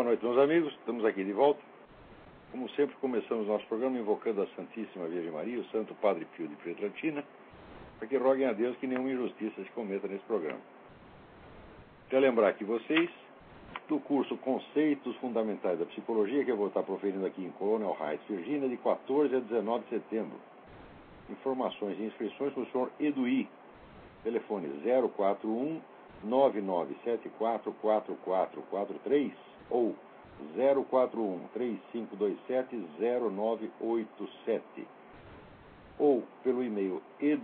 noite, meus amigos. Estamos aqui de volta. Como sempre, começamos nosso programa invocando a Santíssima Virgem Maria, o Santo Padre Pio de Pietrelcina, para que roguem a Deus que nenhuma injustiça se cometa nesse programa. Quero lembrar que vocês, do curso Conceitos Fundamentais da Psicologia, que eu vou estar proferindo aqui em Colonel Heights, Virgínia, de 14 a 19 de setembro. Informações e inscrições com o senhor Eduí. Telefone 041 99744443 ou 041-3527-0987 ou pelo e-mail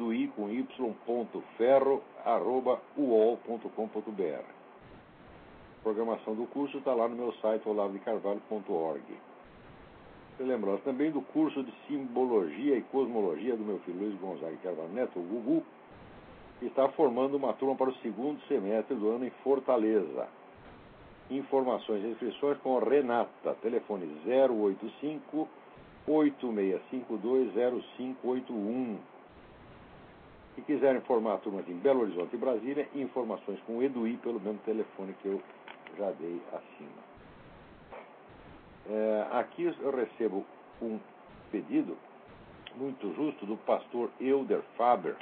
edui.ferro@uol.com.br. A programação do curso está lá no meu site olavodecarvalho.org. Lembrando também do curso de Simbologia e Cosmologia do meu filho Luiz Gonzaga Carvalho Neto, o Gugu, que está formando uma turma para o segundo semestre do ano em Fortaleza. Informações e inscrições com Renata, telefone 085-8652-0581. Se quiserem formar turmas em Belo Horizonte e Brasília, informações com o Eduí pelo mesmo telefone que eu já dei acima. Aqui eu recebo um pedido muito justo do pastor Elder Faber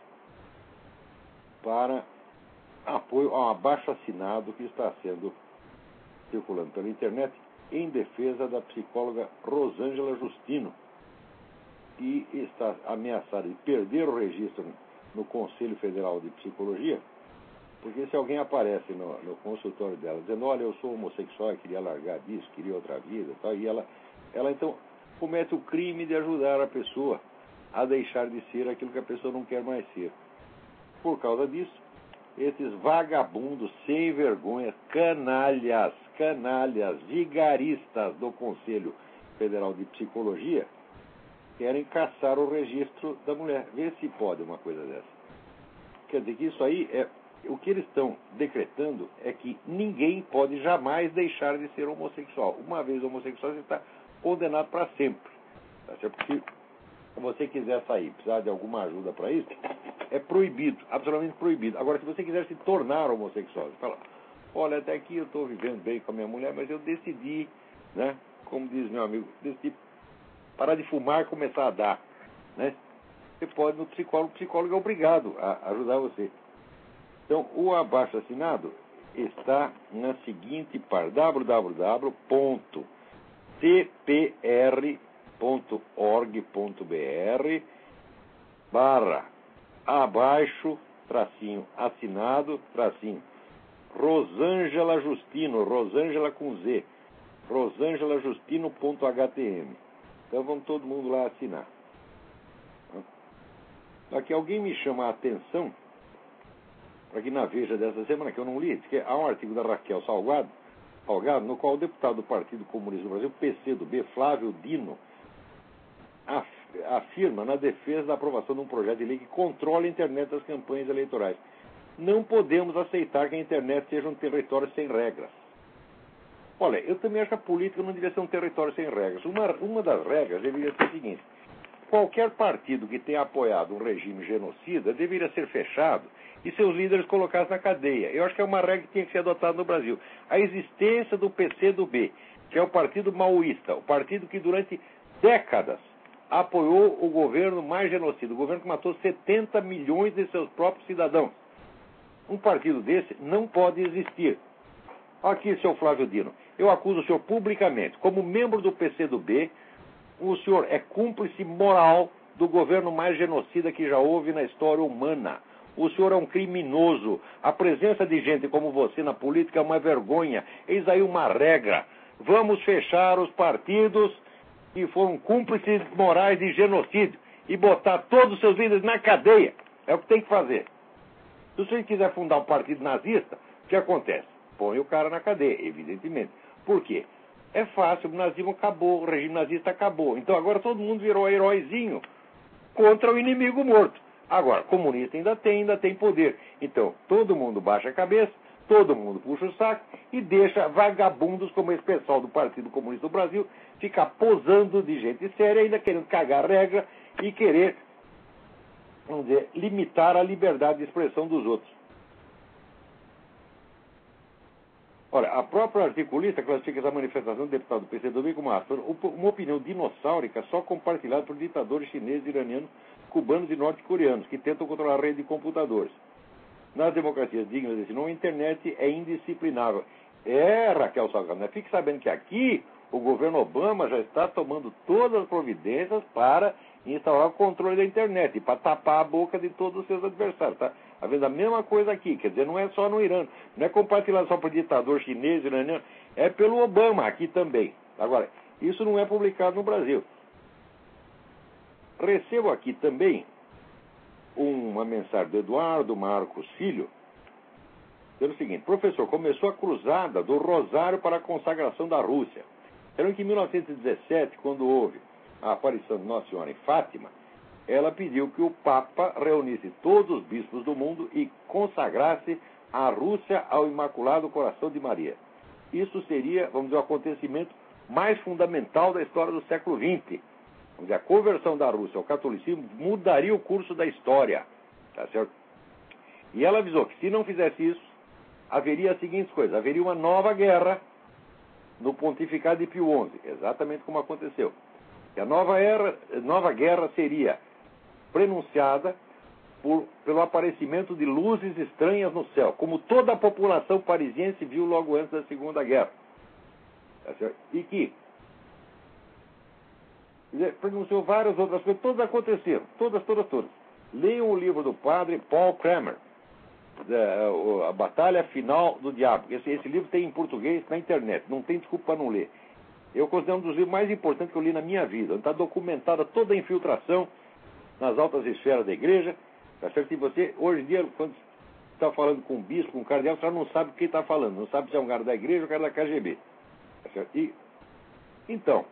para apoio a um abaixo-assinado que está sendo circulando pela internet em defesa da psicóloga Rosângela Justino, que está ameaçada de perder o registro no Conselho Federal de Psicologia, porque se alguém aparece no consultório dela dizendo, olha, eu sou homossexual e queria largar disso, queria outra vida, tal, e ela então comete o crime de ajudar a pessoa a deixar de ser aquilo que a pessoa não quer mais ser. Por causa disso, esses vagabundos sem vergonha, canalhas, vigaristas do Conselho Federal de Psicologia, querem caçar o registro da mulher. Vê se pode uma coisa dessa. Quer dizer que isso aí o que eles estão decretando é que ninguém pode jamais deixar de ser homossexual. Uma vez homossexual, você está condenado para sempre. Tá certo? Porque se você quiser sair, precisar de alguma ajuda para isso, é proibido, absolutamente proibido. Agora, se você quiser se tornar homossexual, você fala, olha, até aqui eu estou vivendo bem com a minha mulher, mas eu decidi, né, como diz meu amigo, decidi parar de fumar e começar a dar, né? Você pode no psicólogo, o psicólogo é obrigado a ajudar você. Então, o abaixo-assinado está na seguinte parte, www.tpr.org.br/abaixo, assinado, Rosângela Justino, Rosângela com Z, rosangelajustino.htm. Então, vamos todo mundo lá assinar. Aqui alguém me chama a atenção, aqui na Veja dessa semana, que eu não li, que há um artigo da Raquel Salgado, no qual o deputado do Partido Comunista do Brasil, PCdoB, Flávio Dino, afirma na defesa da aprovação de um projeto de lei que controla a internet das campanhas eleitorais. Não podemos aceitar que a internet seja um território sem regras. Olha, eu também acho que a política não deveria ser um território sem regras. Uma das regras deveria ser a seguinte: qualquer partido que tenha apoiado um regime genocida deveria ser fechado e seus líderes colocados na cadeia. Eu acho que é uma regra que tinha que ser adotada no Brasil. A existência do PCdoB, que é o partido maoísta, o partido que durante décadas apoiou o governo mais genocida, o governo que matou 70 milhões de seus próprios cidadãos. Um partido desse não pode existir. Aqui, seu Flávio Dino, eu acuso o senhor publicamente, como membro do PCdoB, o senhor é cúmplice moral do governo mais genocida que já houve na história humana. O senhor é um criminoso. A presença de gente como você na política é uma vergonha. Eis aí uma regra. Vamos fechar os partidos que foram cúmplices morais de genocídio e botar todos os seus líderes na cadeia. É o que tem que fazer. Se o senhor quiser fundar um partido nazista, o que acontece? Põe o cara na cadeia, evidentemente. Por quê? É fácil, o nazismo acabou, o regime nazista acabou. Então agora todo mundo virou heróizinho contra o inimigo morto. Agora, comunista ainda tem poder. Então, todo mundo baixa a cabeça, todo mundo puxa o saco e deixa vagabundos como esse pessoal do Partido Comunista do Brasil ficar posando de gente séria, ainda querendo cagar a regra e querer, vamos dizer, limitar a liberdade de expressão dos outros. Olha, a própria articulista classifica essa manifestação do deputado do PCdoB como uma opinião dinossáurica só compartilhada por ditadores chineses, iranianos, cubanos e norte-coreanos, que tentam controlar a rede de computadores. Nas democracias dignas desse nome, a internet é indisciplinável. Raquel Salgado, né? Fique sabendo que aqui o governo Obama já está tomando todas as providências para instaurar o controle da internet e para tapar a boca de todos os seus adversários. Tá havendo a mesma coisa aqui, quer dizer, não é só no Irã, não é compartilhado só por ditador chinês, iraniano, é pelo Obama aqui também. Agora, isso não é publicado no Brasil. Recebo aqui também uma mensagem do Eduardo Marcos Filho, dizendo o seguinte: professor, começou a cruzada do Rosário para a consagração da Rússia. Será que em 1917, quando houve a aparição de Nossa Senhora em Fátima, ela pediu que o Papa reunisse todos os bispos do mundo e consagrasse a Rússia ao Imaculado Coração de Maria. Isso seria, vamos dizer, o acontecimento mais fundamental da história do século XX. Vamos dizer, a conversão da Rússia ao catolicismo mudaria o curso da história. Tá certo? E ela avisou que se não fizesse isso, haveria as seguintes coisas: haveria uma nova guerra no pontificado de Pio XI, exatamente como aconteceu. E a nova guerra seria prenunciada pelo aparecimento de luzes estranhas no céu, como toda a população parisiense viu logo antes da Segunda Guerra. Tá certo? E que pronunciou várias outras coisas, todas aconteceram, todas. Leiam o livro do padre Paul Kramer, A Batalha Final do Diabo. Esse livro tem em português na internet, não tem desculpa para não ler. Eu considero um dos livros mais importantes que eu li na minha vida. Está documentada toda a infiltração nas altas esferas da igreja. Tá certo? Que você, hoje em dia, quando está falando com um bispo, com um cardeal, você não sabe o que está falando, não sabe se é um cara da igreja ou um cara da KGB. Tá certo? Então,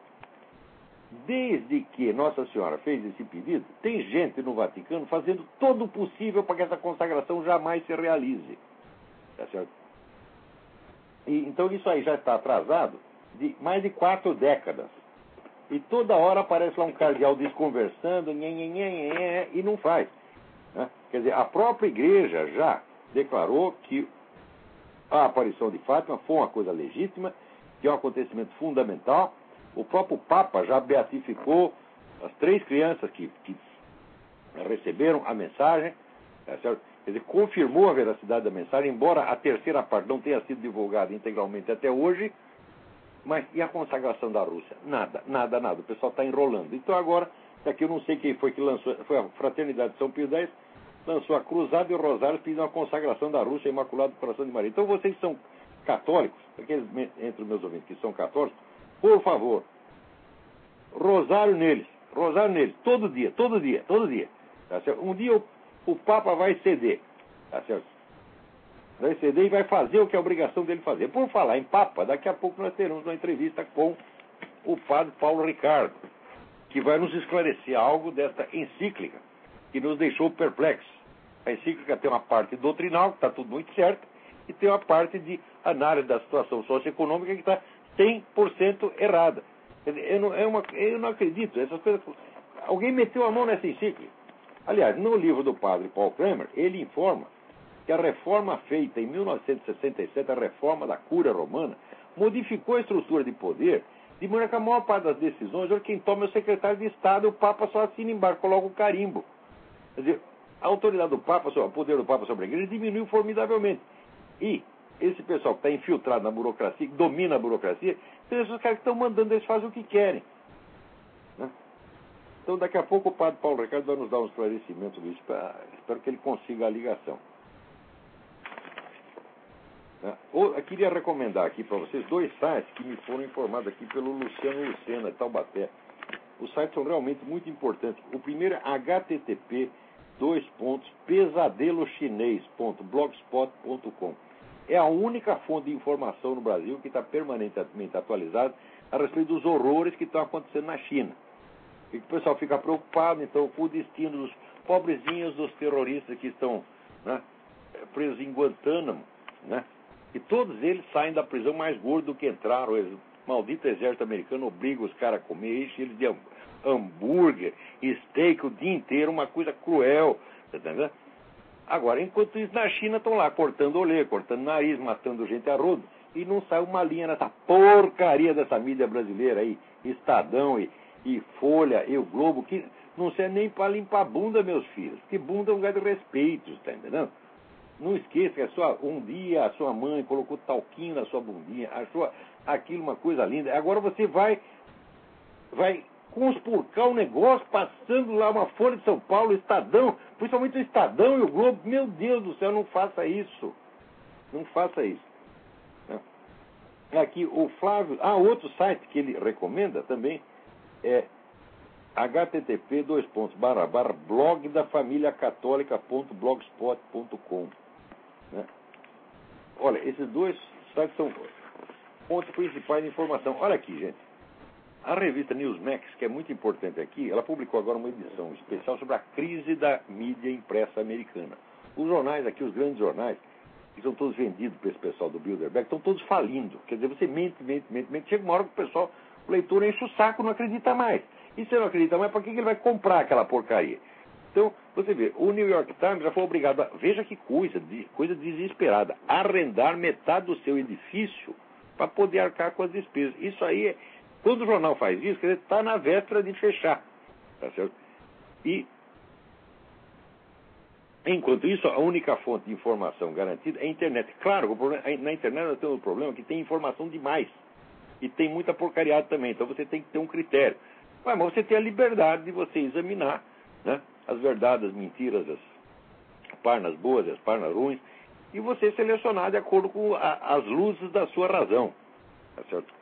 desde que Nossa Senhora fez esse pedido, tem gente no Vaticano fazendo todo o possível para que essa consagração jamais se realize. Tá certo? Então isso aí já está atrasado de mais de 4 décadas. E toda hora aparece lá um cardeal desconversando, e não faz. Né? Quer dizer, a própria igreja já declarou que a aparição de Fátima foi uma coisa legítima, que é um acontecimento fundamental. O próprio Papa já beatificou as 3 crianças que receberam a mensagem, tá certo? Quer dizer, confirmou a veracidade da mensagem, embora a terceira parte não tenha sido divulgada integralmente até hoje. Mas e a consagração da Rússia? Nada. O pessoal está enrolando. Então agora, daqui eu não sei quem foi que lançou, foi a Fraternidade de São Pio X, lançou a Cruzada e o Rosário pedindo a consagração da Rússia ao Imaculado Coração de Maria. Então vocês que são católicos, aqueles entre os meus ouvintes que são católicos, por favor, rosário neles, todo dia. Tá certo? Um dia o Papa vai ceder, tá certo? Vai ceder e vai fazer o que é obrigação dele fazer. Por falar em Papa, daqui a pouco nós teremos uma entrevista com o padre Paulo Ricardo, que vai nos esclarecer algo desta encíclica que nos deixou perplexos. A encíclica tem uma parte doutrinal, que está tudo muito certo, e tem uma parte de análise da situação socioeconômica que está 100% errada. Eu não acredito. Essas coisas. Alguém meteu a mão nessa encíclica. Aliás, no livro do padre Paul Kramer, ele informa que a reforma feita em 1967, a reforma da Cúria Romana, modificou a estrutura de poder, de maneira que a maior parte das decisões, quem toma é o secretário de Estado, e o Papa só assina embaixo, coloca o carimbo. Quer dizer, a autoridade do Papa, o poder do Papa sobre a igreja diminuiu formidavelmente. E esse pessoal que está infiltrado na burocracia, que domina a burocracia, são esses caras que estão mandando, eles fazem o que querem. Né? Então, daqui a pouco o padre Paulo Ricardo vai nos dar um esclarecimento disso, espero que ele consiga a ligação. Eu queria recomendar aqui para vocês 2 sites que me foram informados aqui pelo Luciano Lucena, de Taubaté. Os sites são realmente muito importantes. O primeiro é http://pesadelochinês.blogspot.com. É a única fonte de informação no Brasil que está permanentemente atualizada a respeito dos horrores que estão acontecendo na China. E que o pessoal fica preocupado, então, com o destino dos pobrezinhos dos terroristas que estão, né, presos em Guantánamo, né? E todos eles saem da prisão mais gordo do que entraram. O maldito exército americano obriga os caras a comer eles de hambúrguer, steak o dia inteiro, uma coisa cruel. Tá entendendo? Agora, enquanto isso, na China estão lá cortando orelha, cortando nariz, matando gente a rodo. E não sai uma linha nessa porcaria dessa mídia brasileira aí, Estadão e Folha e o Globo, que não serve nem para limpar a bunda, meus filhos. Que bunda é um lugar de respeito, tá entendendo? Não esqueça que um dia a sua mãe colocou talquinho na sua bundinha, achou aquilo uma coisa linda. Agora você vai conspurcar o negócio passando lá uma Folha de São Paulo, Estadão, principalmente o Estadão e o Globo. Meu Deus do céu, não faça isso. Não faça isso. Aqui o Flávio, outro site que ele recomenda também é http://blogdafamiliacatólica.blogspot.com, né? Olha, esses dois sites são fontes principais de informação. Olha aqui, gente. A revista Newsmax, que é muito importante aqui, ela publicou agora uma edição especial sobre a crise da mídia impressa americana. Os jornais aqui, os grandes jornais, que são todos vendidos para esse pessoal do Bilderberg, estão todos falindo. Quer dizer, você mente. Chega uma hora que o leitor enche o saco, não acredita mais. E se não acredita mais, para que ele vai comprar aquela porcaria? Então, você vê, o New York Times já foi obrigado veja que coisa desesperada, arrendar metade do seu edifício para poder arcar com as despesas. Isso aí, quando o jornal faz isso, quer dizer, está na véspera de fechar. Tá certo? E enquanto isso, a única fonte de informação garantida é a internet. Claro, na internet nós temos um problema que tem informação demais. E tem muita porcariada também. Então você tem que ter um critério. Mas você tem a liberdade de você examinar, né, as verdades, as mentiras, as páginas boas, as páginas ruins, e você selecionar de acordo com as luzes da sua razão. Tá certo?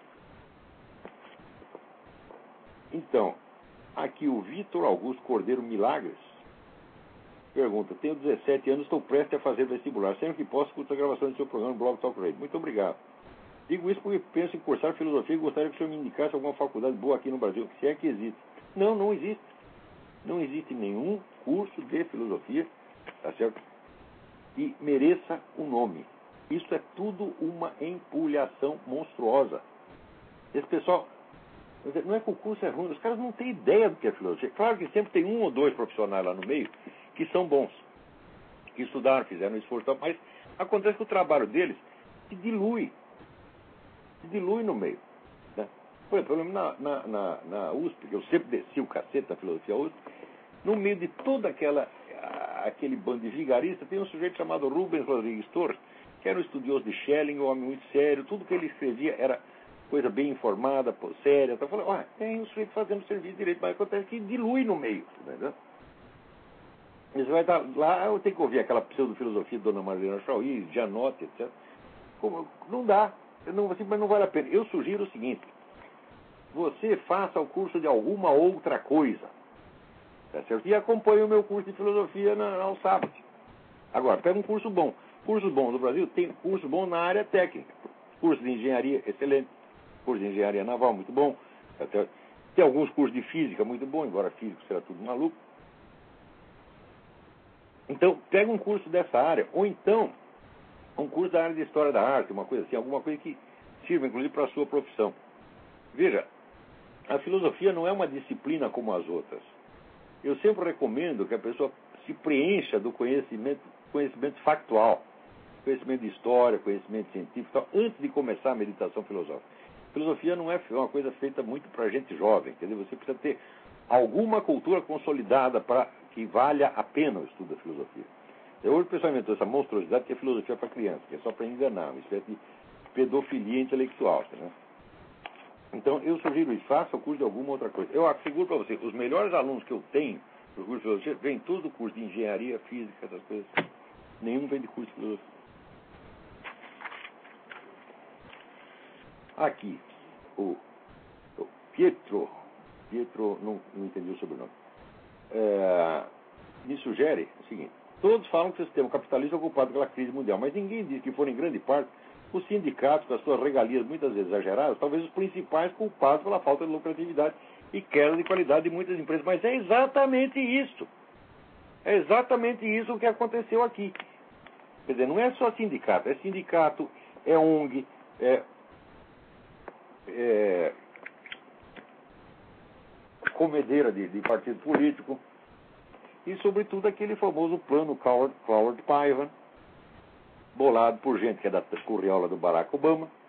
Então, aqui o Vitor Augusto Cordeiro Milagres pergunta: tenho 17 anos, estou prestes a fazer vestibular. Sempre que posso, escuto a gravação do seu programa no Blog Talk Radio. Muito obrigado. Digo isso porque penso em cursar filosofia e gostaria que o senhor me indicasse alguma faculdade boa aqui no Brasil, se é que existe. Não existe. Não existe nenhum curso de filosofia, tá certo? Que mereça o nome. Isso é tudo uma empulhação monstruosa. Esse pessoal, não é que o curso é ruim, os caras não têm ideia do que é filosofia. Claro que sempre tem um ou dois profissionais lá no meio que são bons, que estudaram, fizeram um esforço, mas acontece que o trabalho deles se dilui no meio, né? Por exemplo, na USP, que eu sempre desci o cacete da filosofia USP, no meio de toda aquele bando de vigaristas, tem um sujeito chamado Rubens Rodrigues Torres, que era um estudioso de Schelling, um homem muito sério, tudo que ele escrevia era coisa bem informada, séria. Então, eu falei, tem um sujeito fazendo serviço direito, mas acontece que dilui no meio, né? Você vai estar lá, eu tenho que ouvir aquela pseudo-filosofia de Dona Marlene Chauí, Gianotti, etc. Não dá. Mas não vale a pena. Eu sugiro o seguinte: você faça o curso de alguma outra coisa, tá certo? E acompanhe o meu curso de filosofia ao sábado. Agora, pega um curso bom. Cursos bons no Brasil, tem curso bom na área técnica. Curso de engenharia, excelente. Curso de engenharia naval, muito bom. Tá certo? Tem alguns cursos de física, muito bom, embora físico será tudo maluco. Então, pega um curso dessa área, ou então um curso da área de História da Arte, uma coisa assim, alguma coisa que sirva, inclusive, para a sua profissão. Veja, a filosofia não é uma disciplina como as outras. Eu sempre recomendo que a pessoa se preencha do conhecimento factual, conhecimento de história, conhecimento científico, tal, antes de começar a meditação filosófica. Filosofia não é uma coisa feita muito para gente jovem, quer dizer, você precisa ter alguma cultura consolidada para que valha a pena o estudo da filosofia. Hoje o pessoal inventou essa monstruosidade que é filosofia para criança, que é só para enganar, uma espécie de pedofilia intelectual. Né? Então, eu sugiro isso, faça o curso de alguma outra coisa. Eu asseguro para você, os melhores alunos que eu tenho no curso de filosofia, vêm todos do curso de engenharia, física, essas coisas. Nenhum vem de curso de filosofia. Aqui, o Pietro, não entendi o sobrenome, me sugere o seguinte: todos falam que o sistema capitalista é ocupado pela crise mundial, mas ninguém diz que foram em grande parte os sindicatos, com as suas regalias muitas vezes exageradas, talvez os principais culpados pela falta de lucratividade e queda de qualidade de muitas empresas. Mas é exatamente isso. É exatamente isso o que aconteceu aqui. Quer dizer, não é só sindicato, é ONG, comedeira de partido político e, sobretudo, aquele famoso plano Coward-Piven, bolado por gente que é da curriola do Barack Obama,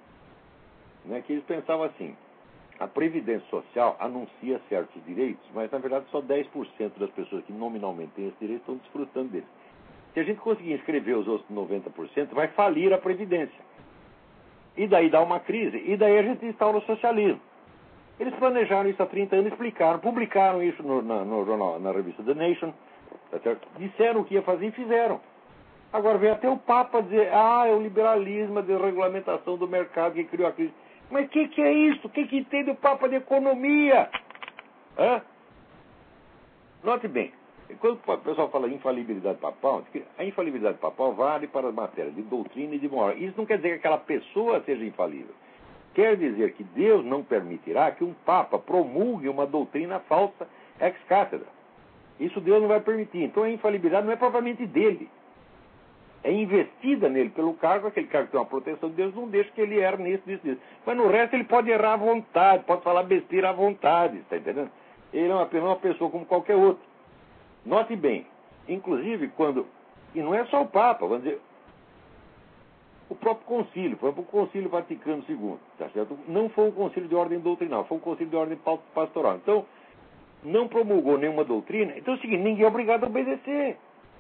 né, que eles pensavam assim: a Previdência Social anuncia certos direitos, mas na verdade só 10% das pessoas que nominalmente têm esse direito estão desfrutando deles. Se a gente conseguir inscrever os outros 90%, vai falir a Previdência. E daí dá uma crise, e daí a gente instaura o socialismo. Eles planejaram isso há 30 anos, explicaram, publicaram isso no jornal, na revista The Nation, tá certo? Disseram o que ia fazer e fizeram. Agora vem até o Papa dizer: é o liberalismo, a desregulamentação do mercado que criou a crise. Mas o que é isso? O que entende o Papa de economia? Hã? Note bem, quando o pessoal fala infalibilidade papal, a infalibilidade papal vale para as matérias de doutrina e de moral. Isso não quer dizer que aquela pessoa seja infalível. Quer dizer que Deus não permitirá que um Papa promulgue uma doutrina falsa ex cátedra. Isso Deus não vai permitir. Então a infalibilidade não é propriamente dele. É investida nele pelo cargo, aquele cargo que tem uma proteção de Deus, não deixa que ele erre nisso. Mas no resto ele pode errar à vontade, pode falar besteira à vontade, está entendendo? Ele é apenas uma pessoa como qualquer outra. Note bem, inclusive quando... E não é só o Papa, vamos dizer... O próprio concílio, por exemplo, o Concílio Vaticano II, tá certo? Não foi um concílio de ordem doutrinal, foi um concílio de ordem pastoral. Então, não promulgou nenhuma doutrina. Então é o seguinte: ninguém é obrigado a obedecer.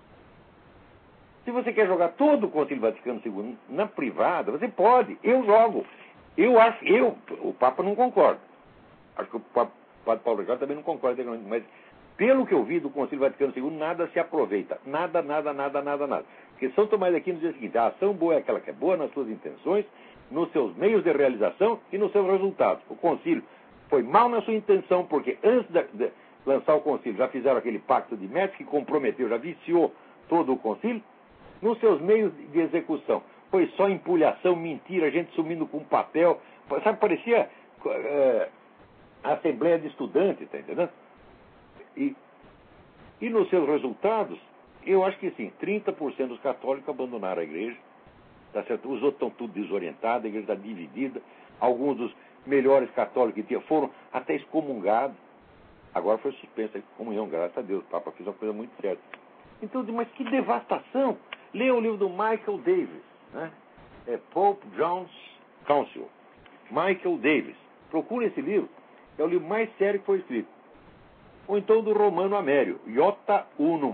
Se você quer jogar todo o Concílio Vaticano II na privada, você pode. Eu jogo. O Papa não concorda. Acho que o Padre Paulo Ricardo também não concorda. Mas, pelo que eu vi do Concílio Vaticano II, nada se aproveita. Nada. Porque São Tomás de Aquino diz o seguinte: a ação boa é aquela que é boa nas suas intenções, nos seus meios de realização e nos seus resultados. O concílio foi mal na sua intenção, porque antes de lançar o concílio já fizeram aquele pacto de Metz que comprometeu, já viciou todo o concílio. Nos seus meios de execução, foi só empulhação, mentira, gente sumindo com papel. Sabe, parecia a Assembleia de Estudantes, está entendendo? E nos seus resultados, eu acho que sim, 30% dos católicos abandonaram a igreja, tá certo? Os outros estão tudo desorientados, a igreja está dividida. Alguns dos melhores católicos que tinha foram até excomungados. Agora foi suspensa a comunhão, graças a Deus. O Papa fez uma coisa muito certa. Então, mas que devastação! Leia o livro do Michael Davis, né? Pope John's Council. Michael Davis. Procure esse livro, é o livro mais sério que foi escrito. Ou então do Romano Amério, Iota Unum.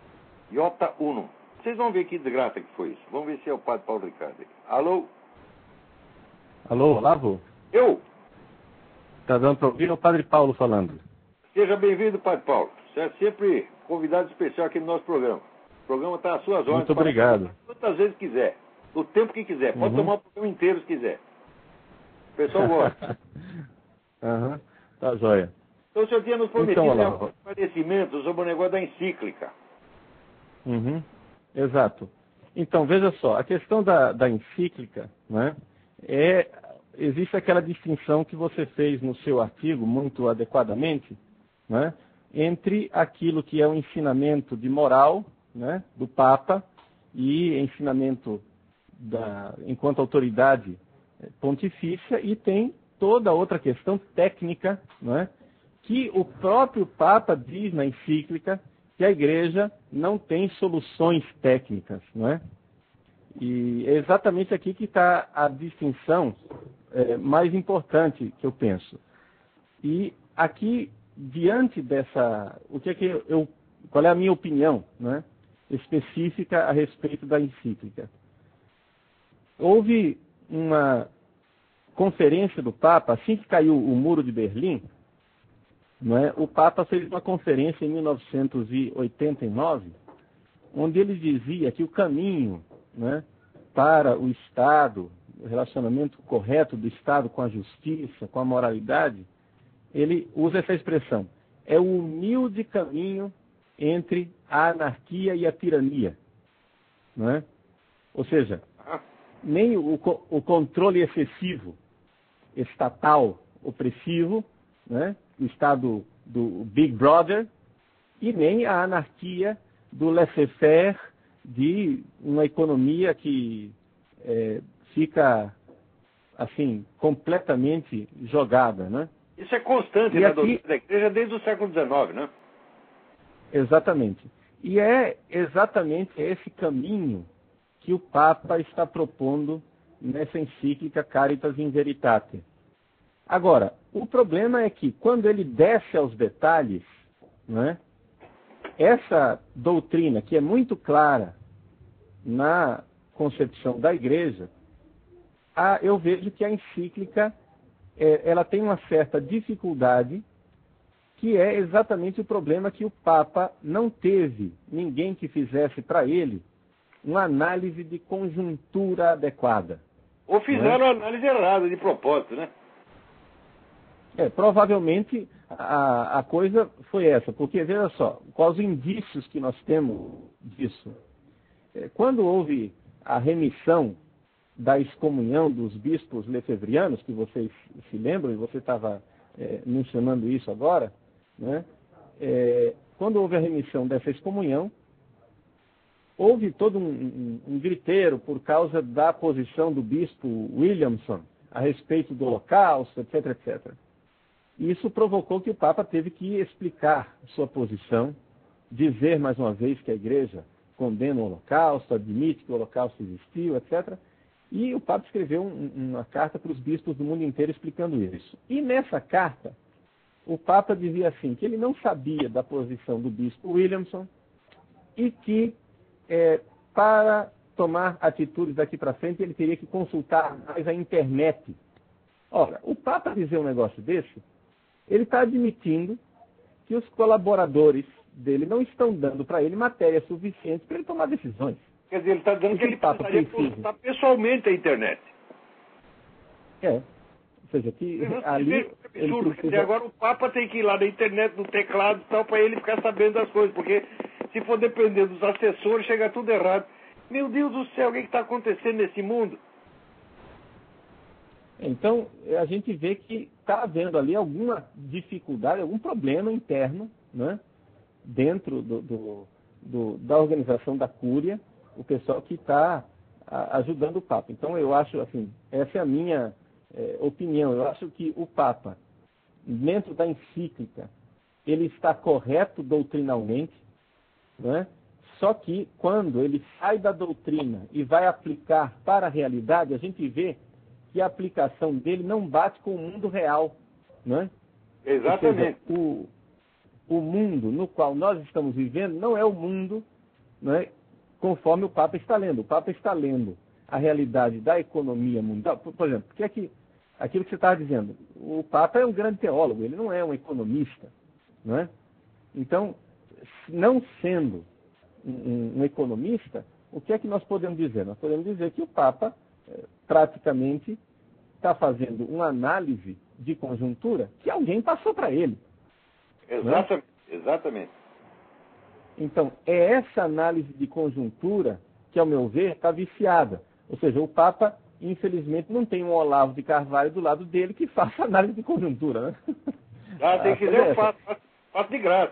Vocês vão ver que desgraça que foi isso. Vamos ver se é o Padre Paulo Ricardo. Alô? Alô, Olavo? Eu? Está dando para ouvir? É o Padre Paulo falando. Seja bem-vindo, Padre Paulo. Você é sempre convidado especial aqui no nosso programa. O programa está às suas ordens. Muito obrigado. Quantas vezes quiser. O tempo que quiser. Pode tomar o programa inteiro se quiser. O pessoal gosta. Tá joia. Então o senhor tinha nos prometido alguns esclarecimentos sobre o negócio da encíclica. Exato. Então, veja só, a questão da encíclica, né, existe aquela distinção que você fez no seu artigo, muito adequadamente, né, entre aquilo que é o ensinamento de moral, né, do Papa e ensinamento enquanto autoridade pontifícia, e tem toda outra questão técnica, né, que o próprio Papa diz na encíclica que a Igreja não tem soluções técnicas, não é? E é exatamente aqui que está a distinção mais importante que eu penso. E aqui, diante dessa... qual é a minha opinião, né, específica a respeito da encíclica? Houve uma conferência do Papa, assim que caiu o Muro de Berlim, não é? O Papa fez uma conferência em 1989, onde ele dizia que o caminho, né, para o Estado, o relacionamento correto do Estado com a justiça, com a moralidade, ele usa essa expressão: é o humilde caminho entre a anarquia e a tirania. Não é? Ou seja, nem o controle excessivo, estatal, opressivo, né, o Estado do Big Brother, e nem a anarquia do laissez-faire, de uma economia que fica, assim, completamente jogada, né? Isso é constante na doutrina da Igreja desde o século XIX, né? Exatamente. E é exatamente esse caminho que o Papa está propondo nessa encíclica Caritas in Veritate. Agora, o problema é que quando ele desce aos detalhes, né, essa doutrina, que é muito clara na concepção da Igreja, eu vejo que a encíclica ela tem uma certa dificuldade, que é exatamente o problema que o Papa não teve ninguém que fizesse para ele uma análise de conjuntura adequada. Ou fizeram a análise errada, de propósito, né? Provavelmente a coisa foi essa, porque veja só, quais os indícios que nós temos disso. Quando houve a remissão da excomunhão dos bispos lefebvrianos, que vocês se lembram, e você estava mencionando isso agora, né? Quando houve a remissão dessa excomunhão, houve todo um griteiro por causa da posição do bispo Williamson a respeito do Holocausto, etc, etc. E isso provocou que o Papa teve que explicar sua posição, dizer mais uma vez que a Igreja condena o Holocausto, admite que o Holocausto existiu, etc. E o Papa escreveu uma carta para os bispos do mundo inteiro explicando isso. E nessa carta, o Papa dizia assim, que ele não sabia da posição do bispo Williamson e que para tomar atitudes daqui para frente ele teria que consultar mais a internet. Ora, o Papa dizer um negócio desse, ele está admitindo que os colaboradores dele não estão dando para ele matéria suficiente para ele tomar decisões. Quer dizer, ele está dizendo que ele precisaria consultar pessoalmente a internet. Ou seja, que ali... Absurdo. Quer dizer, agora o Papa tem que ir lá na internet, no teclado e tal, para ele ficar sabendo das coisas, porque se for depender dos assessores, chega tudo errado. Meu Deus do céu, o que está acontecendo nesse mundo? Então, a gente vê que está havendo ali alguma dificuldade, algum problema interno, né, dentro da organização da Cúria, o pessoal que está ajudando o Papa. Então, eu acho, assim, essa é a minha opinião. Eu acho que o Papa, dentro da encíclica, ele está correto doutrinalmente, né? Só que quando ele sai da doutrina e vai aplicar para a realidade, a gente vê que a aplicação dele não bate com o mundo real, né? Exatamente. Ou seja, o mundo no qual nós estamos vivendo não é o mundo, né, conforme o Papa está lendo. O Papa está lendo a realidade da economia mundial. Por exemplo, porque aquilo que você estava dizendo, o Papa é um grande teólogo, ele não é um economista, né? Então, não sendo um economista, o que é que nós podemos dizer? Nós podemos dizer que o Papa praticamente está fazendo uma análise de conjuntura que alguém passou para ele. Exatamente, né? Exatamente. Então, é essa análise de conjuntura que, ao meu ver, está viciada. Ou seja, o Papa, infelizmente, não tem um Olavo de Carvalho do lado dele que faça análise de conjuntura. Né? Se quiser, eu faço de graça.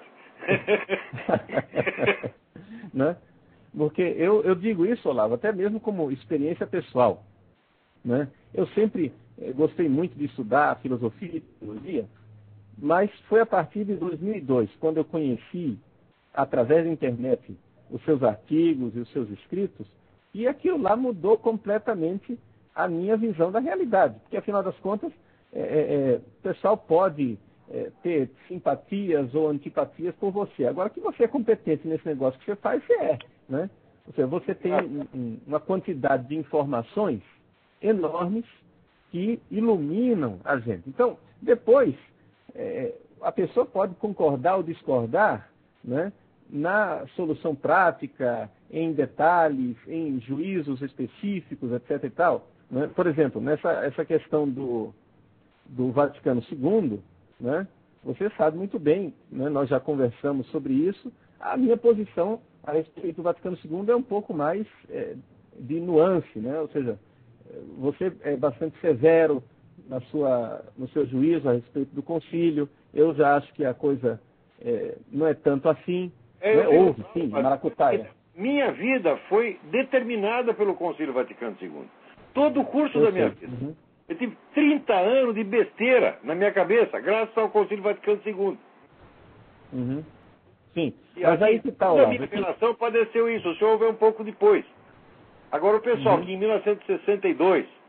Né? Porque eu digo isso, Olavo, até mesmo como experiência pessoal. Né? Eu sempre gostei muito de estudar filosofia e teologia, mas foi a partir de 2002, quando eu conheci, através da internet, os seus artigos e os seus escritos, e aquilo lá mudou completamente a minha visão da realidade. Porque, afinal das contas, o pessoal pode ter simpatias ou antipatias por você. Agora, que você é competente nesse negócio que você faz, você é. Né? Ou seja, você tem uma quantidade de informações enormes que iluminam a gente. Então, depois, a pessoa pode concordar ou discordar, né, na solução prática, em detalhes, em juízos específicos, etc. e tal. Né? Por exemplo, essa questão do Vaticano II, né, você sabe muito bem, né, nós já conversamos sobre isso, a minha posição a respeito do Vaticano II é um pouco mais de nuance, né? Ou seja, você é bastante severo no seu juízo a respeito do concílio. Eu já acho que a coisa não é tanto assim. Houve, sim, maracutaia. Minha vida foi determinada pelo Concílio Vaticano II. Todo o curso da minha vida. Uhum. Eu tive 30 anos de besteira na minha cabeça, graças ao Concílio Vaticano II. Uhum. Sim, e mas aí que está, a minha geração padeceu isso, o senhor veio um pouco depois. Agora, o pessoal que em 1962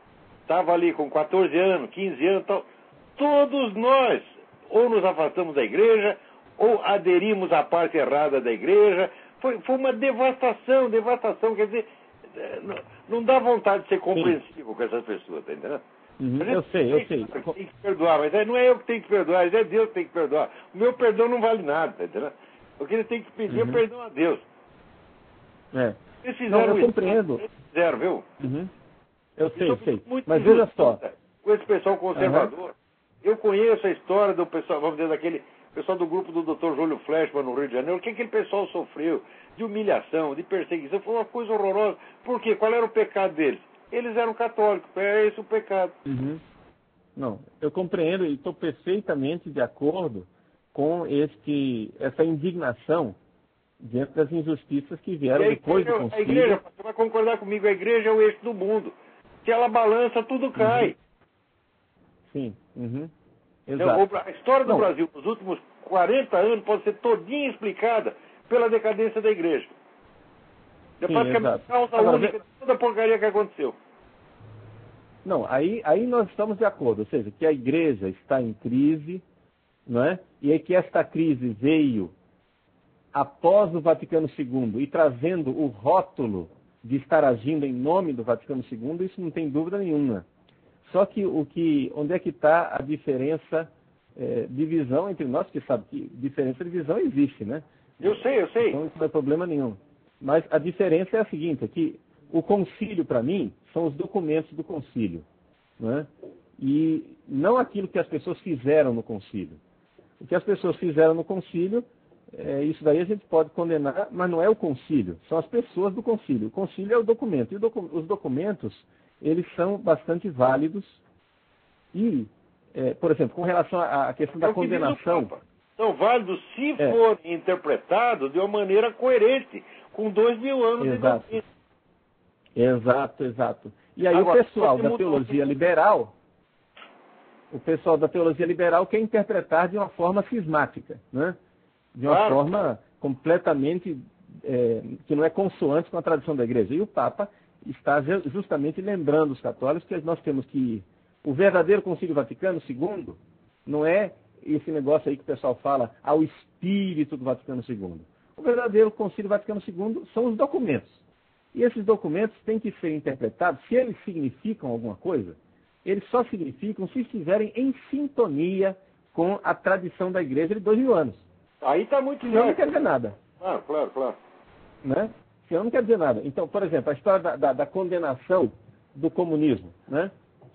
estava ali com 14 anos, 15 anos, tal, todos nós ou nos afastamos da igreja, ou aderimos à parte errada da igreja. Foi uma devastação, quer dizer, não dá vontade de ser compreensivo com essas pessoas, tá entendendo? Eu sei. Tem que perdoar, mas não é eu que tenho que perdoar, é Deus que tem que perdoar. O meu perdão não vale nada, tá entendendo? O que ele tem que pedir é perdão a Deus. Eles fizeram eu compreendo. Eles fizeram, viu? Eu sei. Mas veja só. Com esse pessoal conservador, eu conheço a história do pessoal, vamos dizer, daquele pessoal do grupo do Dr. Júlio Fleshman no Rio de Janeiro. O que aquele pessoal sofreu de humilhação, de perseguição? Foi uma coisa horrorosa. Por quê? Qual era o pecado deles? Eles eram católicos, é esse o pecado. Não, eu compreendo e estou perfeitamente de acordo com essa indignação diante das injustiças que vieram depois do concílio. A igreja, você vai concordar comigo, a igreja é o eixo do mundo. Se ela balança, tudo cai. Sim, exato. A história do Brasil nos últimos 40 anos pode ser todinha explicada pela decadência da igreja. É praticamente causa única de toda a porcaria que aconteceu. Não, aí nós estamos de acordo, ou seja, que a igreja está em crise, não é? E aí que esta crise veio após o Vaticano II e trazendo o rótulo de estar agindo em nome do Vaticano II, isso não tem dúvida nenhuma. Só que onde é que está a diferença de visão entre nós, que sabe que diferença de visão existe, né? Eu sei. Então isso não é problema nenhum. Mas a diferença é a seguinte, é que o concílio, para mim, são os documentos do concílio, né? E não aquilo que as pessoas fizeram no concílio. O que as pessoas fizeram no concílio, isso daí a gente pode condenar, mas não é o concílio, são as pessoas do concílio. O concílio é o documento, e os documentos, eles são bastante válidos e, por exemplo, com relação à questão da condenação... São válidos se forem interpretados de uma maneira coerente, com 2000 anos de doutrina. Exato. E aí agora, o pessoal da teologia liberal quer interpretar de uma forma cismática, né? De uma forma completamente que não é consoante com a tradição da igreja. E o Papa está justamente lembrando os católicos que nós temos que o verdadeiro Concílio Vaticano II não é esse negócio aí que o pessoal fala ao espírito do Vaticano II. O verdadeiro Concílio Vaticano II são os documentos. E esses documentos têm que ser interpretados, se eles significam alguma coisa, eles só significam se estiverem em sintonia com a tradição da igreja de 2000 anos. Aí está muito claro. Não quer dizer nada. Claro. Né? Senão não quer dizer nada. Então, por exemplo, a história da condenação do comunismo. Né?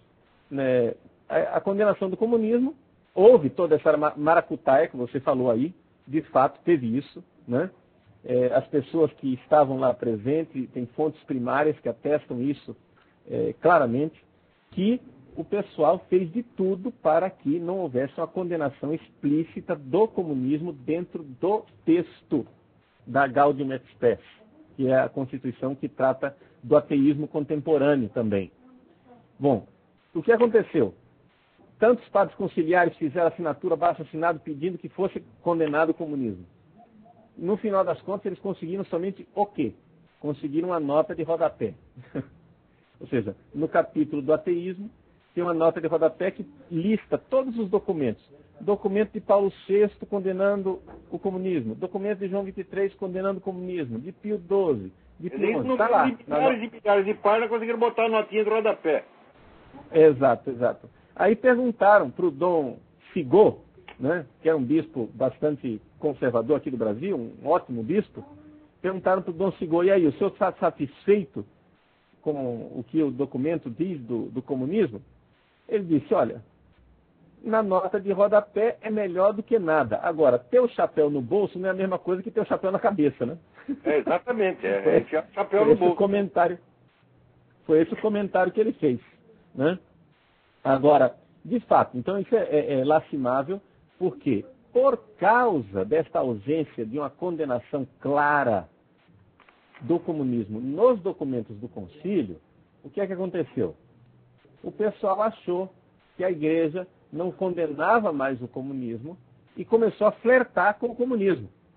A condenação do comunismo, houve toda essa maracutaia que você falou aí, de fato teve isso, né? As pessoas que estavam lá presentes, tem fontes primárias que atestam isso claramente, que o pessoal fez de tudo para que não houvesse uma condenação explícita do comunismo dentro do texto da Gaudium et Spes, que é a Constituição que trata do ateísmo contemporâneo também. Bom, o que aconteceu? Tantos padres conciliares fizeram assinatura, abaixo-assinado, pedindo que fosse condenado o comunismo. No final das contas, eles conseguiram somente o quê? Conseguiram uma nota de rodapé. Ou seja, no capítulo do ateísmo, tem uma nota de rodapé que lista todos os documentos. Documento de Paulo VI condenando o comunismo. Documento de João XXIII condenando o comunismo. De Pio XII. De Pio XI. Está lá. Milhares de páginas conseguiram botar a notinha de rodapé. Exato. Aí perguntaram para o Dom Figot, né, que é um bispo bastante conservador aqui do Brasil, um ótimo bispo, perguntaram para o Dom Figot, e aí, o senhor está satisfeito com o que o documento diz do comunismo? Ele disse, olha, na nota de rodapé é melhor do que nada. Agora, ter o chapéu no bolso não é a mesma coisa que ter o chapéu na cabeça, né? Exatamente, chapéu no bolso. Foi esse o comentário que ele fez, né? Agora, de fato, então isso é lastimável, porque por causa desta ausência de uma condenação clara do comunismo nos documentos do concílio, o que é que aconteceu? O pessoal achou que a igreja não condenava mais o comunismo e começou a flertar com o comunismo.